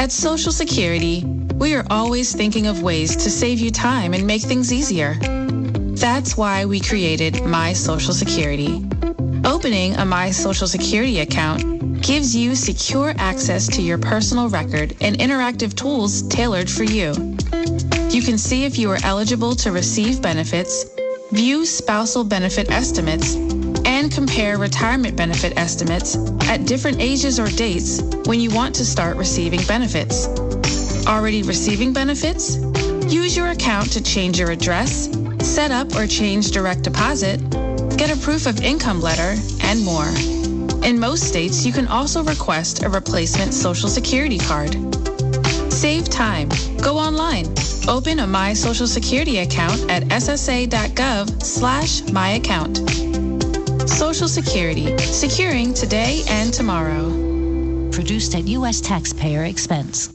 At Social Security, we are always thinking of ways to save you time and make things easier. That's why we created My Social Security. Opening a My Social Security account gives you secure access to your personal record and interactive tools tailored for you. You can see if you are eligible to receive benefits, view spousal benefit estimates, and compare retirement benefit estimates at different ages or dates when you want to start receiving benefits. Already receiving benefits? Use your account to change your address, set up or change direct deposit, get a proof of income letter, and more. In most states, you can also request a replacement Social Security card. Save time. Go online. Open a My Social Security account at ssa.gov/myaccount. Social Security. Securing today and tomorrow. Produced at U.S. taxpayer expense.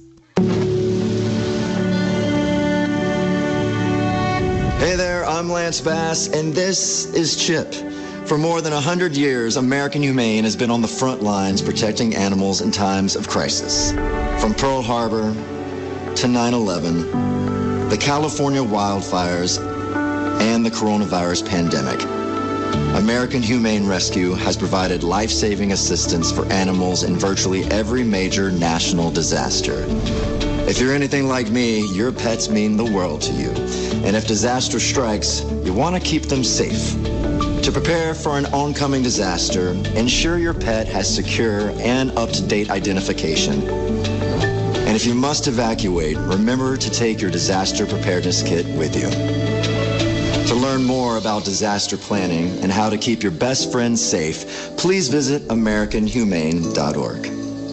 Hey there, I'm Lance Bass, and this is CHIP. For more than 100 years, American Humane has been on the front lines protecting animals in times of crisis. From Pearl Harbor to 9/11, the California wildfires, and the coronavirus pandemic, American Humane Rescue has provided life-saving assistance for animals in virtually every major national disaster. If you're anything like me, your pets mean the world to you. And if disaster strikes, you want to keep them safe. To prepare for an oncoming disaster, ensure your pet has secure and up-to-date identification. And if you must evacuate, remember to take your disaster preparedness kit with you. To learn more about disaster planning and how to keep your best friends safe, please visit AmericanHumane.org.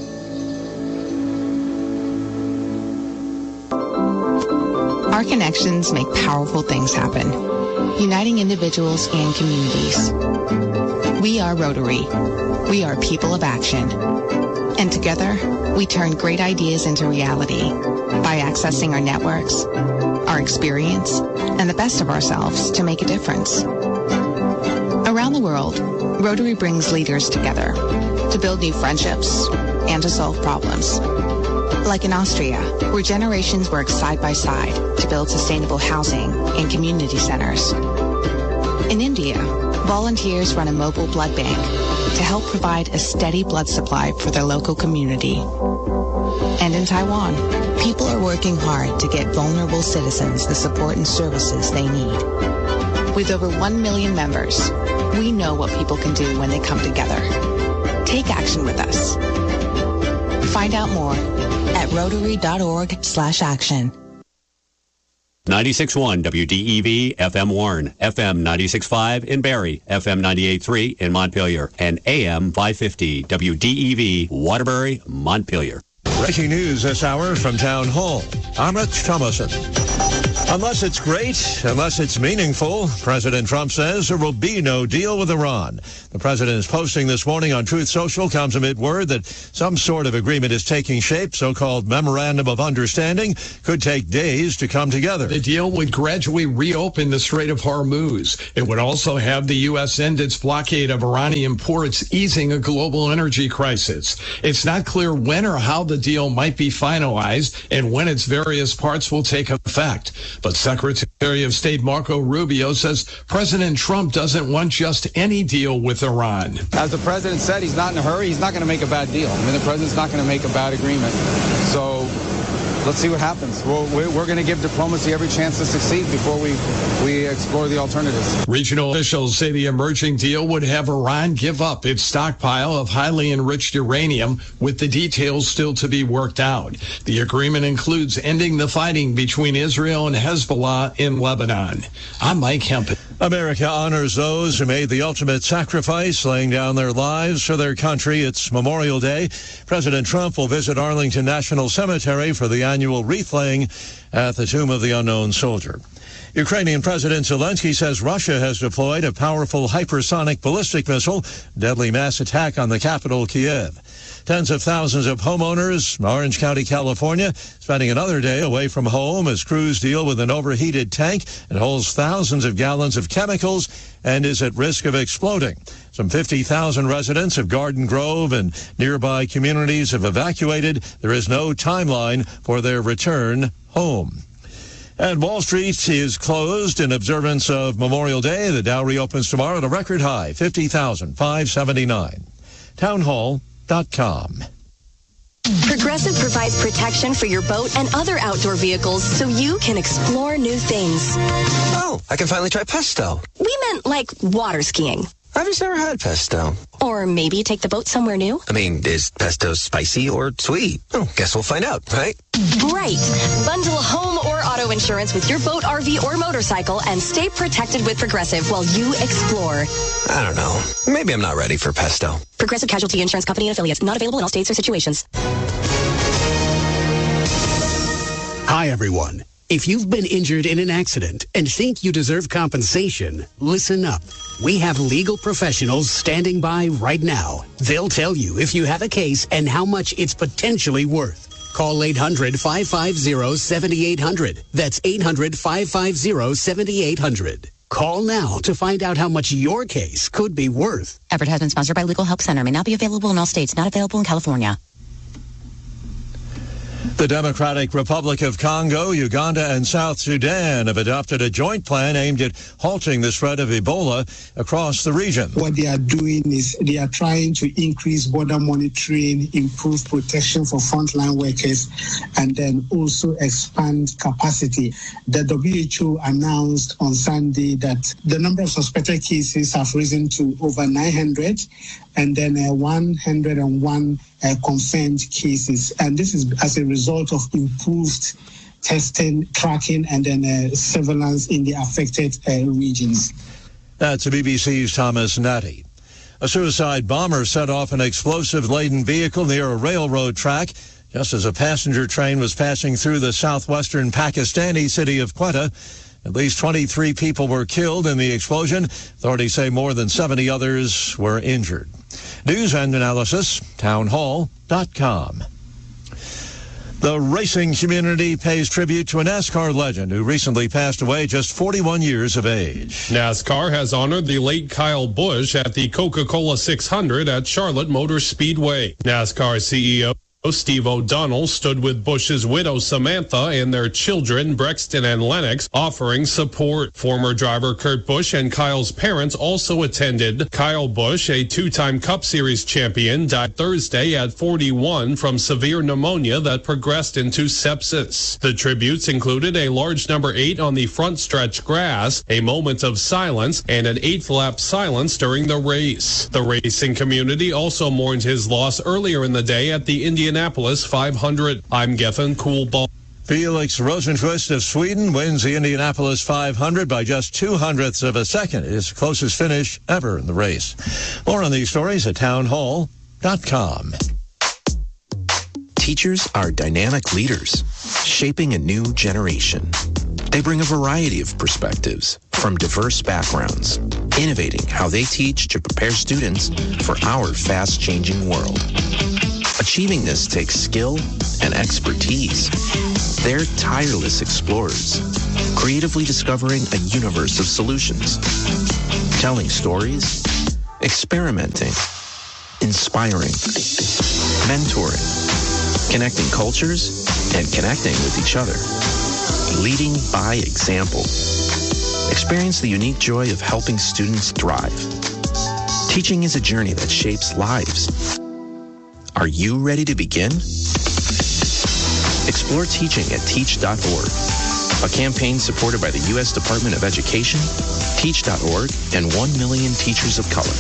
Our connections make powerful things happen, uniting individuals and communities. We are Rotary. We are people of action. And together, we turn great ideas into reality by accessing our networks, our experience, and the best of ourselves to make a difference. Around the world, Rotary brings leaders together to build new friendships and to solve problems. Like in Austria, where generations work side by side to build sustainable housing and community centers. In India, volunteers run a mobile blood bank to help provide a steady blood supply for their local community. And in Taiwan, people are working hard to get vulnerable citizens the support and services they need. With over 1 million members, we know what people can do when they come together. Take action with us. Find out more at rotary.org/action. 96.1 WDEV FM Warren, FM 96.5 in Barrie, FM 98.3 in Montpelier, and AM 550 WDEV Waterbury, Montpelier. Breaking news this hour from Town Hall. I'm Rich Thomason. Unless it's great, unless it's meaningful, President Trump says there will be no deal with Iran. The president is posting this morning on Truth Social comes amid word that some sort of agreement is taking shape. So-called Memorandum of Understanding could take days to come together. The deal would gradually reopen the Strait of Hormuz. It would also have the U.S. end its blockade of Iranian ports, easing a global energy crisis. It's not clear when or how the deal might be finalized and when its various parts will take effect. But Secretary of State Marco Rubio says President Trump doesn't want just any deal with Iran. As the president said, he's not in a hurry. He's not going to make a bad deal. I mean, the president's not going to make a bad agreement. So let's see what happens. We're going to give diplomacy every chance to succeed before we explore the alternatives. Regional officials say the emerging deal would have Iran give up its stockpile of highly enriched uranium, with the details still to be worked out. The agreement includes ending the fighting between Israel and Hezbollah in Lebanon. I'm Mike Hempel. America honors those who made the ultimate sacrifice, laying down their lives for their country. It's Memorial Day. President Trump will visit Arlington National Cemetery for the annual wreath laying at the Tomb of the Unknown Soldier. Ukrainian President Zelensky says Russia has deployed a powerful hypersonic ballistic missile, deadly mass attack on the capital, Kiev. Tens of thousands of homeowners, Orange County, California, spending another day away from home as crews deal with an overheated tank that holds thousands of gallons of chemicals and is at risk of exploding. Some 50,000 residents of Garden Grove and nearby communities have evacuated. There is no timeline for their return home. And Wall Street is closed in observance of Memorial Day. The Dow reopens tomorrow at a record high, 50,579. Townhall.com. Progressive provides protection for your boat and other outdoor vehicles so you can explore new things. Oh, I can finally try pesto. We meant like water skiing. I've just never had pesto. Or maybe take the boat somewhere new. I mean, is pesto spicy or sweet? Oh, guess we'll find out, right? Right. Bundle home or auto insurance with your boat, RV, or motorcycle and stay protected with Progressive while you explore. I don't know. Maybe I'm not ready for pesto. Progressive Casualty Insurance Company and affiliates. Not available in all states or situations. Hi, everyone. If you've been injured in an accident and think you deserve compensation, listen up. We have legal professionals standing by right now. They'll tell you if you have a case and how much it's potentially worth. Call 800-550-7800. That's 800-550-7800. Call now to find out how much your case could be worth. Advertisement sponsored by Legal Help Center. May not be available in all states. Not available in California. The Democratic Republic of Congo, Uganda, and South Sudan have adopted a joint plan aimed at halting the spread of Ebola across the region. What they are doing is they are trying to increase border monitoring, improve protection for frontline workers, and then also expand capacity. The WHO announced on Sunday that the number of suspected cases have risen to over 900, and then 101 confirmed cases. And this is as a result of improved testing, tracking, and then surveillance in the affected regions. That's the BBC's Thomas Natty. A suicide bomber set off an explosive-laden vehicle near a railroad track just as a passenger train was passing through the southwestern Pakistani city of Quetta. At least 23 people were killed in the explosion. Authorities say more than 70 others were injured. News and analysis, townhall.com. The racing community pays tribute to a NASCAR legend who recently passed away, just 41 years of age. NASCAR has honored the late Kyle Busch at the Coca-Cola 600 at Charlotte Motor Speedway. NASCAR CEO Steve O'Donnell stood with Busch's widow Samantha and their children Brexton and Lennox, offering support. Former driver Kurt Busch and Kyle's parents also attended. Kyle Busch, a two-time Cup Series champion, died Thursday at 41 from severe pneumonia that progressed into sepsis. The tributes included a large number 8 on the front stretch grass, a moment of silence, and an 8th lap silence during the race. The racing community also mourned his loss earlier in the day at the Indianapolis 500. I'm Geffen Coolball. Felix Rosenqvist of Sweden wins the Indianapolis 500 by just 0.02 of a second. His closest finish ever in the race. More on these stories at townhall.com. Teachers are dynamic leaders, shaping a new generation. They bring a variety of perspectives from diverse backgrounds, innovating how they teach to prepare students for our fast-changing world. Achieving this takes skill and expertise. They're tireless explorers, creatively discovering a universe of solutions, telling stories, experimenting, inspiring, mentoring, connecting cultures, and connecting with each other, leading by example. Experience the unique joy of helping students thrive. Teaching is a journey that shapes lives. Are you ready to begin? Explore teaching at teach.org, a campaign supported by the U.S. Department of Education, Teach.org, and 1 million teachers of color.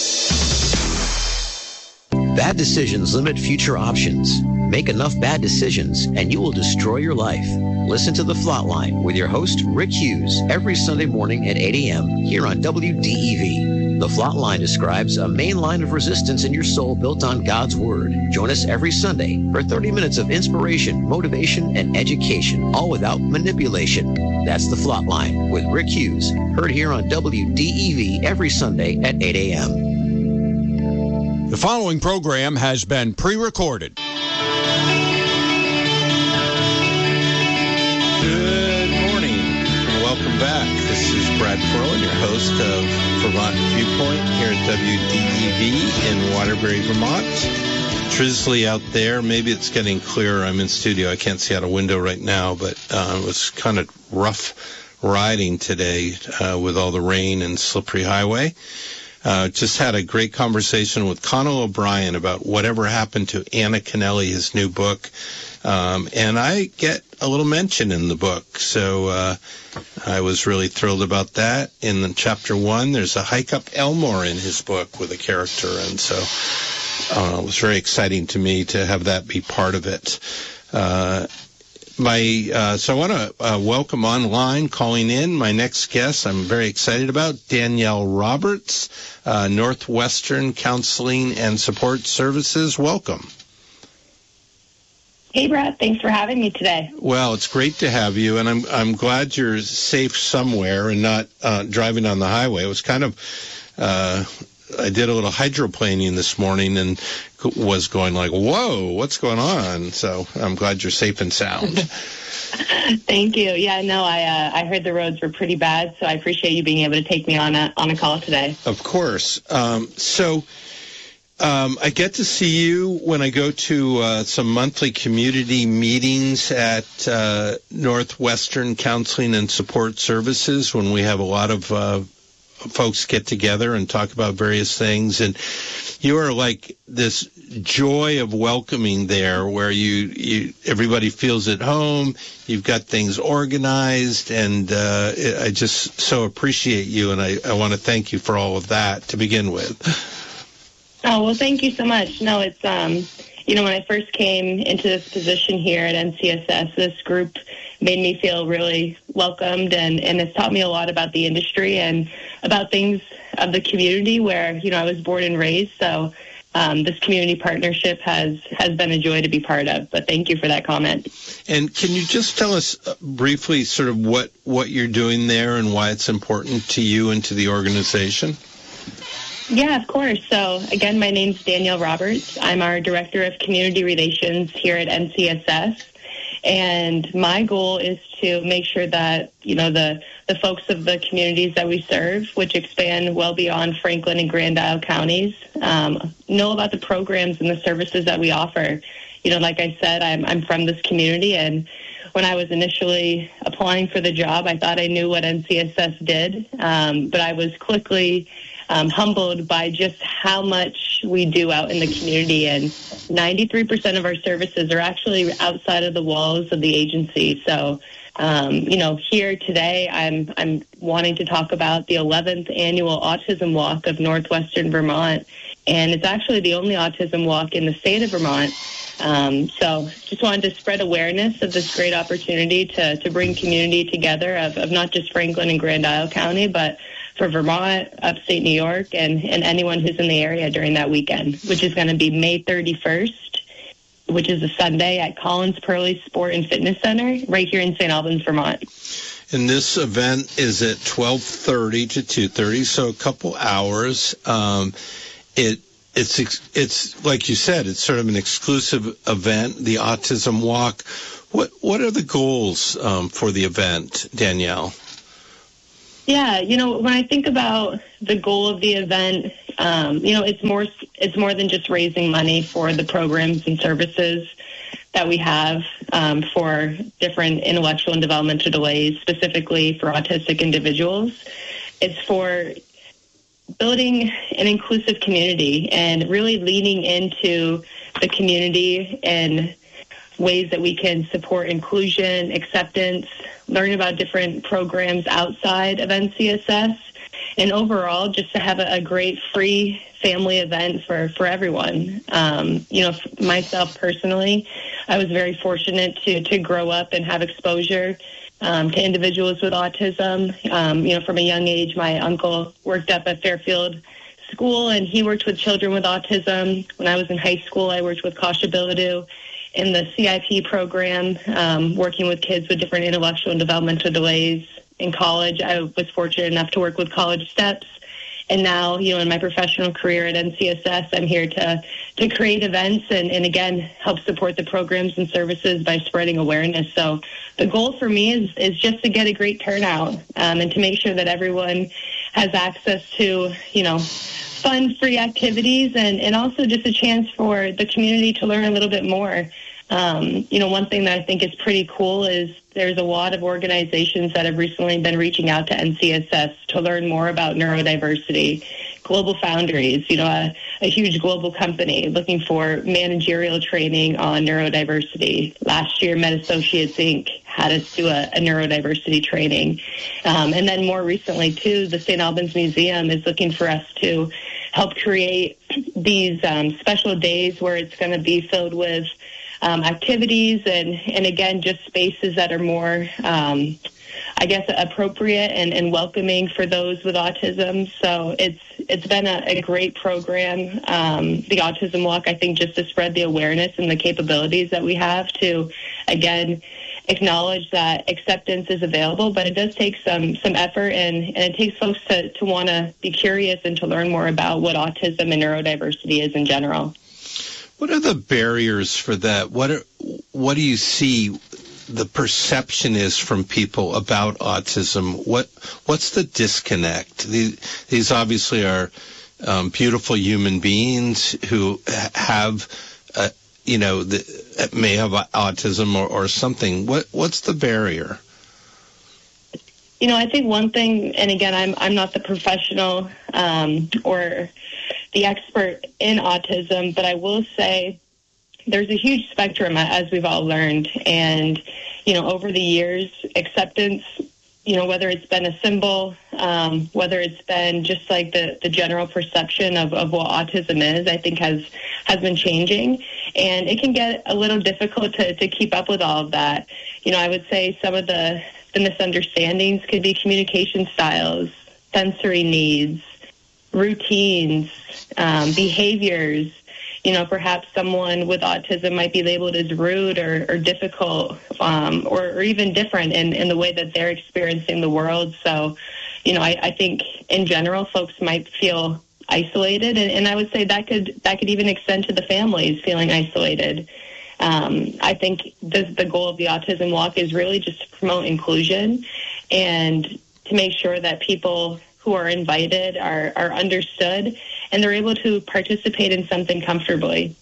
Bad decisions limit future options. Make enough bad decisions and you will destroy your life. Listen to The Flatline with your host, Rick Hughes, every Sunday morning at 8 a.m. here on WDEV. The Flatline describes a main line of resistance in your soul built on God's Word. Join us every Sunday for 30 minutes of inspiration, motivation, and education, all without manipulation. That's The Flatline with Rick Hughes, heard here on WDEV every Sunday at 8 a.m. The following program has been pre-recorded. Good morning and welcome back. This This is Brad Perlin, your host of Vermont Viewpoint here at WDEV in Waterbury, Vermont. Drizzly out there. Maybe it's getting clearer. I'm in studio. I can't see out a window right now, but it was kind of rough riding today with all the rain and slippery highway. Just had a great conversation with Conal O'Brien about Whatever Happened to Anna Kennelly, his new book. And I get a little mention in the book. So I was really thrilled about that. In chapter 1, there's a hike up Elmore in his book with a character. And so it was very exciting to me to have that be part of it. So I want to welcome online, calling in, my next guest I'm very excited about, Danielle Roberts, Northwestern Counseling and Support Services. Welcome. Hey, Brad. Thanks for having me today. Well, it's great to have you, and I'm glad you're safe somewhere and not driving on the highway. It was kind of I did a little hydroplaning this morning and was going like, whoa, what's going on? So I'm glad you're safe and sound. Thank you. Yeah, no, I heard the roads were pretty bad, so I appreciate you being able to take me on a call today. Of course. I get to see you when I go to some monthly community meetings at Northwestern Counseling and Support Services when we have a lot of folks get together and talk about various things. And you are like this joy of welcoming there where you everybody feels at home. You've got things organized, and I just so appreciate you, and I want to thank you for all of that to begin with. Oh, well, thank you so much. No, it's, when I first came into this position here at NCSS, this group made me feel really welcomed, and it's taught me a lot about the industry and about things of the community where, I was born and raised. So this community partnership has been a joy to be part of. But thank you for that comment. And can you just tell us briefly sort of what you're doing there and why it's important to you and to the organization? Yeah, of course. So, again, my name's Danielle Roberts. I'm our Director of Community Relations here at NCSS. And my goal is to make sure that, the folks of the communities that we serve, which expand well beyond Franklin and Grand Isle counties, know about the programs and the services that we offer. Like I said, I'm from this community, and when I was initially applying for the job, I thought I knew what NCSS did, but I was quickly humbled by just how much we do out in the community, and 93% of our services are actually outside of the walls of the agency. So, here today, I'm wanting to talk about the 11th annual Autism Walk of Northwestern Vermont, and it's actually the only autism walk in the state of Vermont. So just wanted to spread awareness of this great opportunity to bring community together of not just Franklin and Grand Isle County, but for Vermont, upstate New York, and anyone who's in the area during that weekend, which is going to be May 31st, which is a Sunday at Collins Pearly Sport and Fitness Center right here in St. Albans, Vermont. And this event is at 12:30 to 2:30, so a couple hours. It's like you said, it's sort of an exclusive event, the Autism Walk. What are the goals for the event, Danielle? Yeah, when I think about the goal of the event, it's more than just raising money for the programs and services that we have for different intellectual and developmental delays, specifically for autistic individuals. It's for building an inclusive community and really leaning into the community and ways that we can support inclusion, acceptance, learn about different programs outside of NCSS, and overall just to have a great free family event for everyone. Myself personally, I was very fortunate to grow up and have exposure to individuals with autism. From a young age, my uncle worked up at Fairfield School, and he worked with children with autism. When I was in high school, I worked with Kasha in the CIP program, working with kids with different intellectual and developmental delays. In college, I was fortunate enough to work with College Steps And now, in my professional career at NCSS, I'm here to create events and again, help support the programs and services by spreading awareness. So the goal for me is just to get a great turnout and to make sure that everyone has access to, fun, free activities and also just a chance for the community to learn a little bit more. One thing that I think is pretty cool is there's a lot of organizations that have recently been reaching out to NCSS to learn more about neurodiversity. Global Foundries, a huge global company looking for managerial training on neurodiversity. Last year, MedAssociates Inc. had us do a neurodiversity training. And then more recently, too, the St. Albans Museum is looking for us to help create these special days where it's going to be filled with activities and again, just spaces that are more, appropriate and welcoming for those with autism. So it's been a great program. The Autism Walk, I think, just to spread the awareness and the capabilities that we have to, again, acknowledge that acceptance is available, but it does take some effort and it takes folks to want to be curious and to learn more about what autism and neurodiversity is in general. What are the barriers for that? What do you see the perception is from people about autism? What's the disconnect? These obviously are beautiful human beings who have, may have autism or something. What's the barrier? I think one thing, and again, I'm not the professional or the expert in autism, but I will say there's a huge spectrum, as we've all learned. And, over the years, acceptance, whether it's been a symbol, whether it's been just like the general perception of what autism is, I think has been changing. And it can get a little difficult to keep up with all of that. I would say some of the misunderstandings could be communication styles, sensory needs, routines, behaviors. Perhaps someone with autism might be labeled as rude or difficult or even different in the way that they're experiencing the world. So, I think in general, folks might feel isolated. And I would say that could even extend to the families feeling isolated. I think the goal of the Autism Walk is really just to promote inclusion and to make sure that people who are invited are understood and they're able to participate in something comfortably.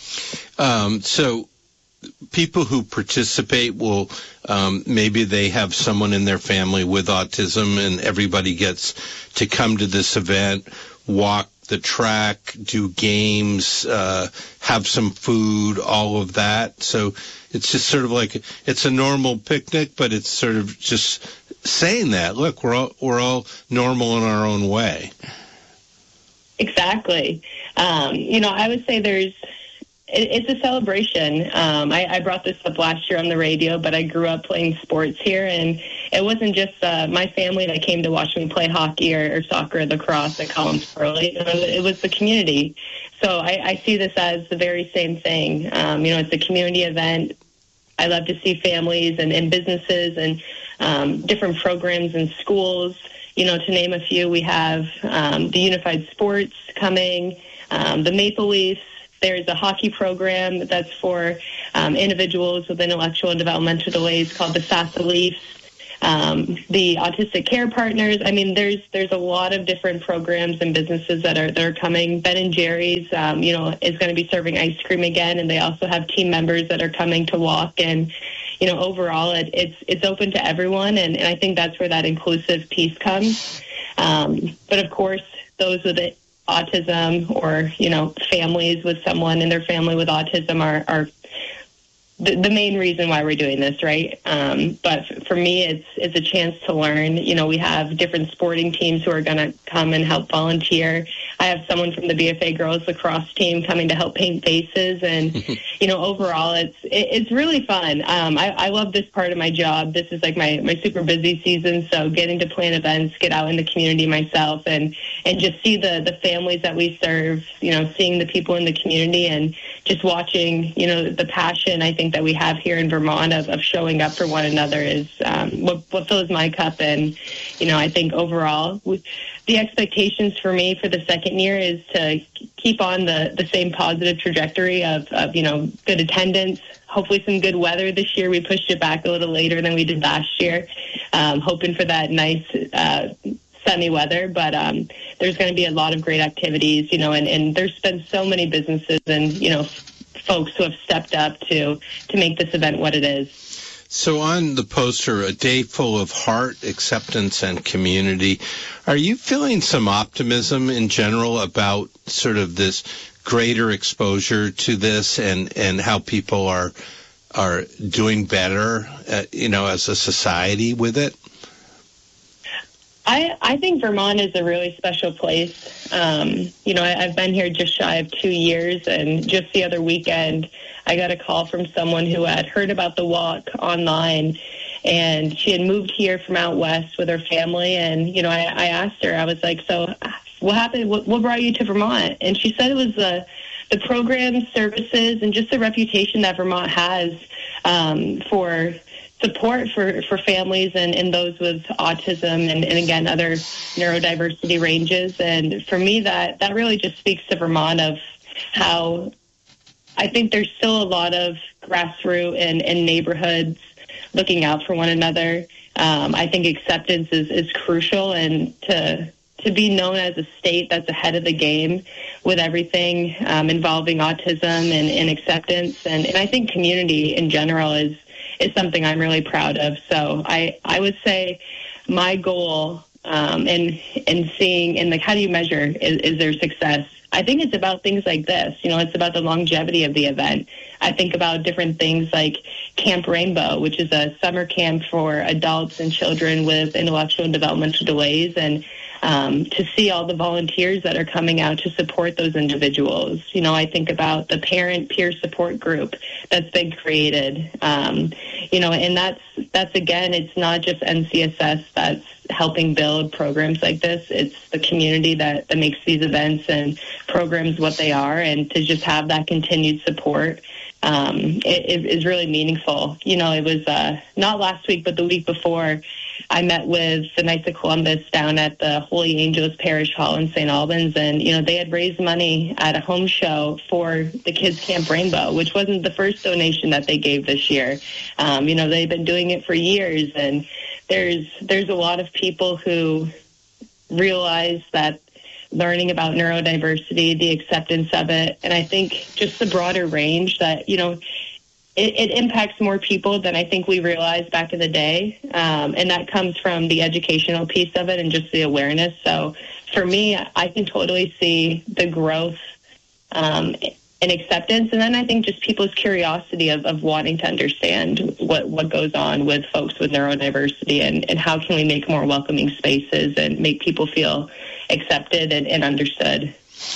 So people who participate will, maybe they have someone in their family with autism and everybody gets to come to this event, walk the track, do games, have some food, all of that. So it's just sort of like, it's a normal picnic, but it's sort of just saying that, look, we're all normal in our own way. Exactly. I would say it's a celebration. I brought this up last year on the radio, but I grew up playing sports here, and it wasn't just my family that came to watch me play hockey or soccer or lacrosse at Collins Pearly. It was the community. So I see this as the very same thing. It's a community event. I love to see families and businesses and different programs in schools. To name a few, we have the Unified Sports coming, the Maple Leafs. There's a hockey program that's for individuals with intellectual and developmental delays called the SASA Leafs. The Autistic Care Partners. I mean, there's a lot of different programs and businesses that are coming. Ben & Jerry's, is going to be serving ice cream again, and they also have team members that are coming to walk. And overall, it's open to everyone, and I think that's where that inclusive piece comes. But of course, those with autism or families with someone in their family with autism are the main reason why we're doing this, right? But for me, it's a chance to learn. We have different sporting teams who are going to come and help volunteer. I have someone from the BFA girls lacrosse team coming to help paint faces, and overall, it's really fun. I love this part of my job. This is like my super busy season, so getting to plan events, get out in the community myself, and just see the families that we serve. Seeing the people in the community and just watching, the passion I think that we have here in Vermont of showing up for one another is what fills my cup. And, I think overall the expectations for me for the second year is to keep on the same positive trajectory of good attendance, hopefully some good weather this year. We pushed it back a little later than we did last year, hoping for that nice sunny weather, but there's going to be a lot of great activities, and there's been so many businesses and, folks who have stepped up to make this event what it is. So on the poster, a day full of heart, acceptance, and community, are you feeling some optimism in general about sort of this greater exposure to this and how people are doing better, as a society with it? I think Vermont is a really special place. I've been here just shy of 2 years, and just the other weekend, I got a call from someone who had heard about the walk online, and she had moved here from out west with her family. And, I asked her, I was like, so what happened? What brought you to Vermont? And she said it was the programs, services, and just the reputation that Vermont has for support for families and those with autism and again, other neurodiversity ranges. And for me, that really just speaks to Vermont of how I think there's still a lot of grassroots and neighborhoods looking out for one another. I think acceptance is crucial, and to be known as a state that's ahead of the game with everything involving autism and acceptance. And I think community in general is something I'm really proud of. So I would say my goal in seeing and how do you measure is there success? I think it's about things like this. It's about the longevity of the event. I think about different things like Camp Rainbow, which is a summer camp for adults and children with intellectual and developmental delays, and to see all the volunteers that are coming out to support those individuals. I think about the parent peer support group that's been created. And that's again, it's not just NCSS that's helping build programs like this. It's the community that makes these events and programs what they are, and to just have that continued support it is really meaningful. It was not last week, but the week before, I met with the Knights of Columbus down at the Holy Angels Parish Hall in St. Albans, and, they had raised money at a home show for the Kids Camp Rainbow, which wasn't the first donation that they gave this year. They've been doing it for years, and there's a lot of people who realize that learning about neurodiversity, the acceptance of it, and I think just the broader range that, it impacts more people than I think we realized back in the day. And that comes from the educational piece of it and just the awareness. So for me, I can totally see the growth and acceptance. And then I think just people's curiosity of wanting to understand what goes on with folks with neurodiversity and how can we make more welcoming spaces and make people feel accepted and understood.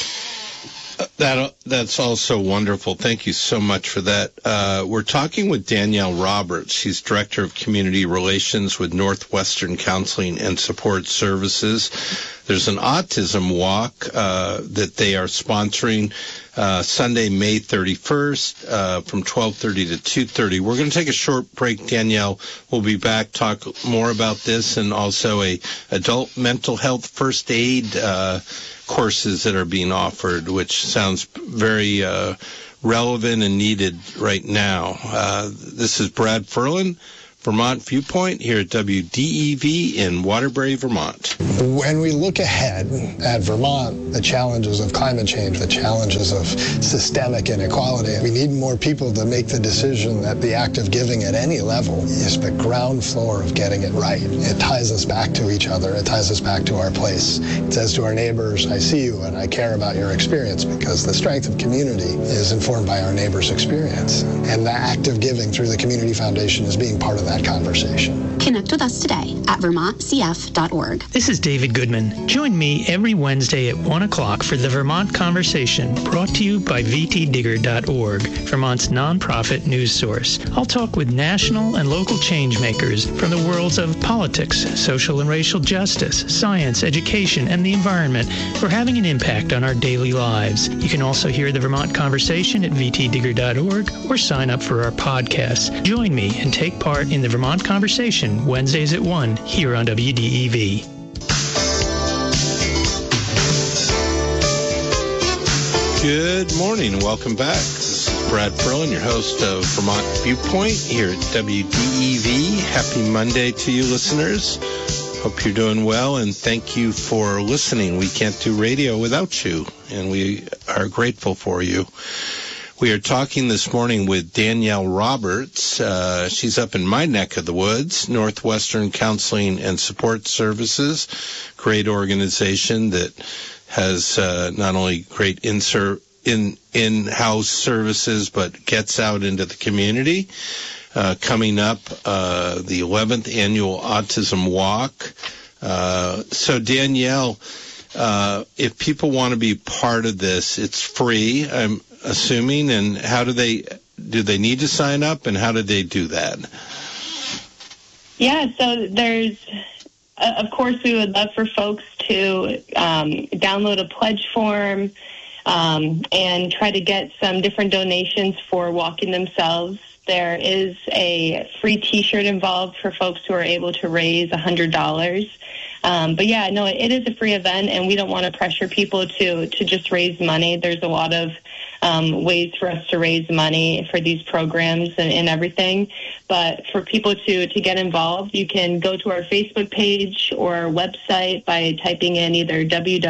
That's also wonderful. Thank you so much for that. We're talking with Danielle Roberts. She's Director of Community Relations with Northwestern Counseling and Support Services. There's an autism walk that they are sponsoring Sunday, May 31st from 12:30 to 2:30. We're going to take a short break. Danielle will be back, talk more about this, and also a adult mental health first aid courses that are being offered, which sounds very relevant and needed right now. This is Brad Ferlin, Vermont Viewpoint, here at WDEV in Waterbury, Vermont. When we look ahead at Vermont, the challenges of climate change, the challenges of systemic inequality, we need more people to make the decision that the act of giving at any level is the ground floor of getting it right. It ties us back to each other. It ties us back to our place. It says to our neighbors, I see you and I care about your experience, because the strength of community is informed by our neighbors' experience. And the act of giving through the Community Foundation is being part of that that conversation. Connect with us today at vermontcf.org. This is David Goodman. Join me every Wednesday at 1 o'clock for the Vermont Conversation, brought to you by vtdigger.org, Vermont's nonprofit news source. I'll talk with national and local change makers from the worlds of politics, social and racial justice, science, education, and the environment who are having an impact on our daily lives. You can also hear the Vermont Conversation at vtdigger.org or sign up for our podcasts. Join me and take part in the Vermont Conversation Wednesdays at 1 here on WDEV. Good morning and welcome back. This is Brad Perlin, your host of Vermont Viewpoint here at WDEV. Happy Monday to you, listeners. Hope you're doing well, and thank you for listening. We can't do radio without you, and we are grateful for you. We are talking this morning with Danielle Roberts. She's up in my neck of the woods, Northwestern Counseling and Support Services, great organization that has not only great in-house services, but gets out into the community. Coming up, the 11th Annual Autism Walk. So Danielle, if people want to be part of this, it's free, I'm assuming, and how do they need to sign up, and how do they do that? Yeah, so there's, of course, we would love for folks to download a pledge form and try to get some different donations for walking themselves. There is a free T-shirt involved for folks who are able to raise $100. But yeah, no, it is a free event, and we don't want to pressure people to just raise money. There's a lot of ways for us to raise money for these programs and everything. But for people to get involved, you can go to our Facebook page or our website by typing in either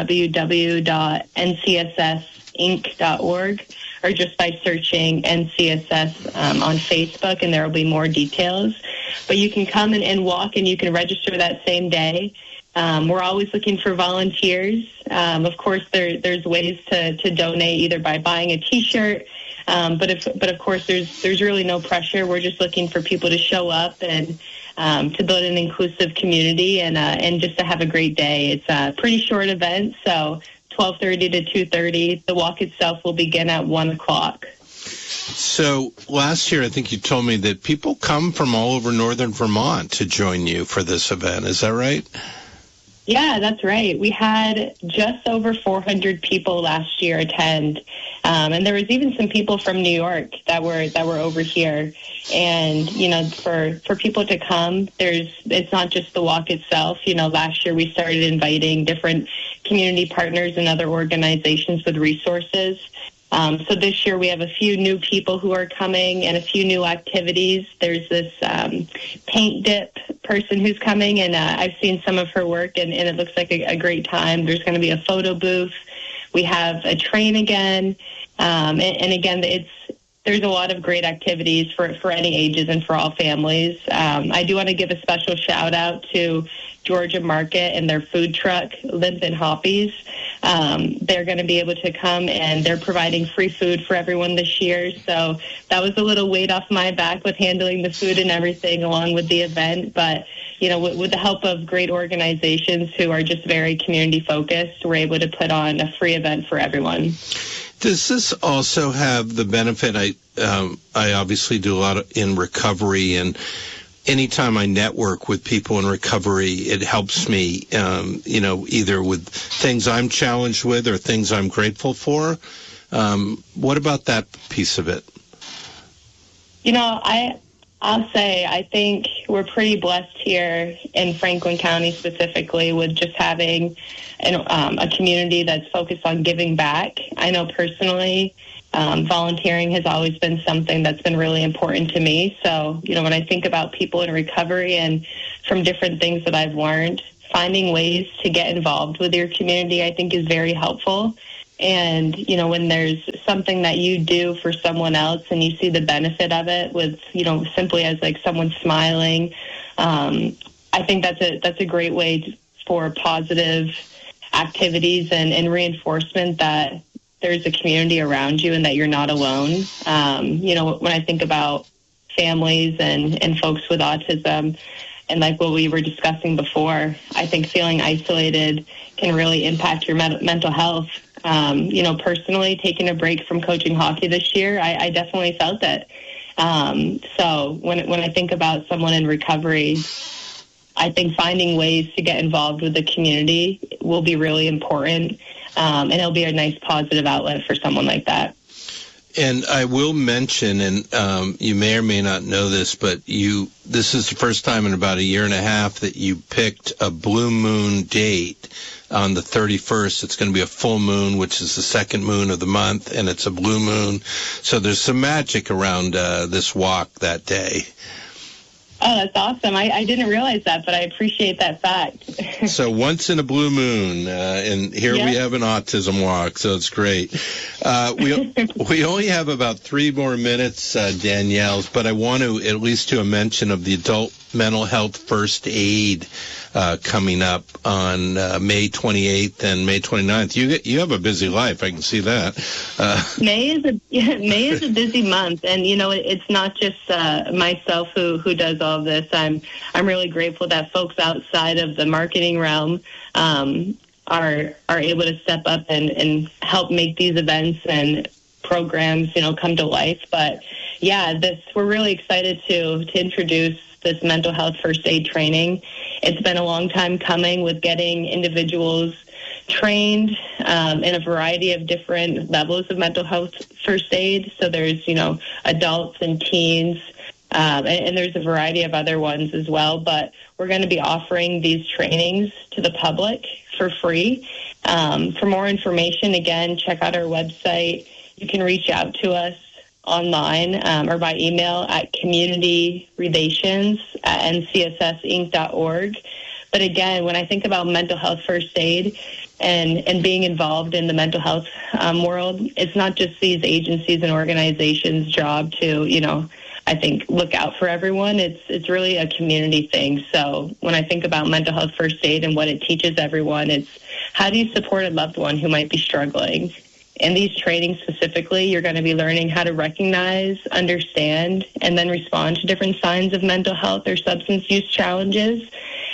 www.ncssinc.org or just by searching NCSS on Facebook, and there will be more details. But you can come and walk, and you can register that same day. We're always looking for volunteers. Of course, there's ways to donate either by buying a T-shirt, but of course there's really no pressure. We're just looking for people to show up and to build an inclusive community and just to have a great day. It's a pretty short event, so 12:30 to 2:30. The walk itself will begin at 1 o'clock. So last year, I think you told me that people come from all over northern Vermont to join you for this event. Is that right? Yeah, that's right. We had just over 400 people last year attend, and there was even some people from New York that were over here. And you know, for people to come, it's not just the walk itself. You know, last year we started inviting different community partners and other organizations with resources. So this year we have a few new people who are coming and a few new activities. There's this paint dip person who's coming, and I've seen some of her work, and it looks like a great time. There's going to be a photo booth. We have a train again, and again, there's a lot of great activities for any ages and for all families. I do want to give a special shout out to Georgia Market and their food truck, Limpin' Hoppies. They're going to be able to come, and they're providing free food for everyone this year. So that was a little weight off my back with handling the food and everything along with the event. But, you know, with the help of great organizations who are just very community focused, we're able to put on a free event for everyone. Does this also have the benefit? I obviously do a lot in recovery, and anytime I network with people in recovery, it helps me, either with things I'm challenged with or things I'm grateful for. What about that piece of it? You know, I'll say I think we're pretty blessed here in Franklin County specifically with just having a community that's focused on giving back. I know personally volunteering has always been something that's been really important to me. So, you know, when I think about people in recovery and from different things that I've learned, finding ways to get involved with your community, I think is very helpful. And, you know, when there's something that you do for someone else and you see the benefit of it with, you know, simply as like someone smiling, I think that's a great way for positive activities and reinforcement that there's a community around you and that you're not alone. You know, when I think about families and folks with autism. And like what we were discussing before, I think feeling isolated can really impact your mental health. Personally, taking a break from coaching hockey this year, I definitely felt it. So when I think about someone in recovery, I think finding ways to get involved with the community will be really important, and it'll be a nice positive outlet for someone like that. And I will mention, and you may or may not know this, but this is the first time in about a year and a half that you picked a blue moon date on the 31st. It's going to be a full moon, which is the second moon of the month, and it's a blue moon. So there's some magic around this walk that day. Oh, that's awesome. I didn't realize that, but I appreciate that fact. So once in a blue moon, and here we have an autism walk, so it's great. We only have about 3 more minutes, Danielle, but I want to at least do a mention of the adult mental health first aid coming up on May 28th and May 29th. You have a busy life. I can see that. May is a busy month, and it's not just myself who does all of this. I'm really grateful that folks outside of the marketing realm are able to step up and help make these events and programs come to life. But we're really excited to introduce this mental health first aid training. It's been a long time coming with getting individuals trained in a variety of different levels of mental health first aid. So there's, adults and teens, and there's a variety of other ones as well. But we're going to be offering these trainings to the public for free. For more information, again, check out our website. You can reach out to us online or by email at communityrelations@ncssinc.org. But again, when I think about mental health first aid and being involved in the mental health world, it's not just these agencies and organizations' job to, I think, look out for everyone. It's really a community thing. So when I think about mental health first aid and what it teaches everyone, it's how do you support a loved one who might be struggling? In these trainings specifically, you're going to be learning how to recognize, understand, and then respond to different signs of mental health or substance use challenges.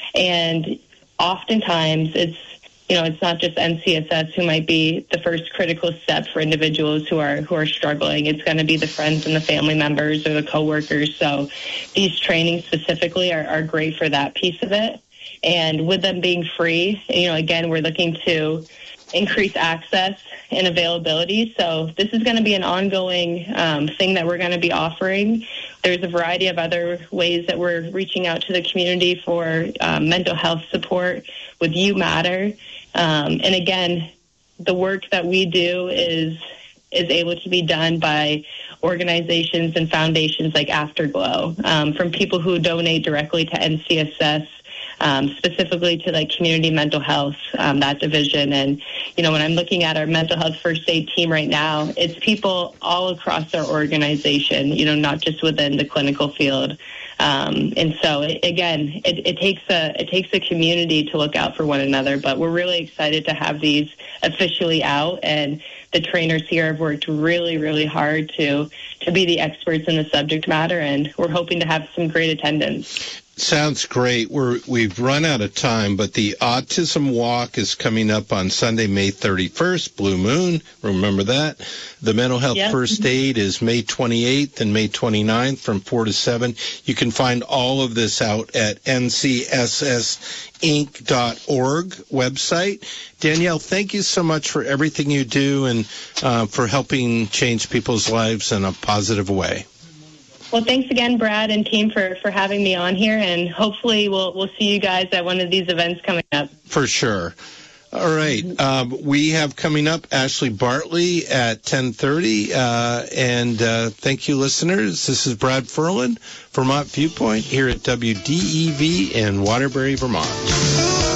And oftentimes it's not just NCSS who might be the first critical step for individuals who are struggling. It's going to be the friends and the family members or the coworkers. So these trainings specifically are great for that piece of it. And with them being free, again, we're looking to increase access and availability. So this is going to be an ongoing thing that we're going to be offering. There's a variety of other ways that we're reaching out to the community for mental health support with You Matter. And again, the work that we do is able to be done by organizations and foundations like Afterglow, from people who donate directly to NCSS, specifically to community mental health, that division. And, when I'm looking at our mental health first aid team right now, it's people all across our organization, not just within the clinical field. And so it takes a community to look out for one another, but we're really excited to have these officially out, and the trainers here have worked really, really hard to be the experts in the subject matter, and we're hoping to have some great attendance. Sounds great. We've run out of time, but the Autism Walk is coming up on Sunday, May 31st, Blue Moon. Remember that. The Mental Health First Aid is May 28th and May 29th from 4 to 7. You can find all of this out at ncssinc.org website. Danielle, thank you so much for everything you do and for helping change people's lives in a positive way. Well, thanks again, Brad and team, for having me on here, and hopefully we'll see you guys at one of these events coming up. For sure. All right. We have coming up Ashley Bartley at 10:30, and thank you, listeners. This is Brad Ferland, Vermont Viewpoint, here at WDEV in Waterbury, Vermont.